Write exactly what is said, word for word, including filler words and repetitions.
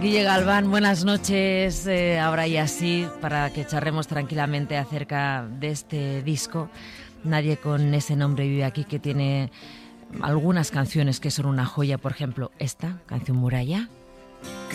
Guille Galván, buenas noches, eh, ahora y así, para que charremos tranquilamente acerca de este disco. Nadie con ese nombre vive aquí, que tiene algunas canciones que son una joya, por ejemplo, esta, Canción Muralla.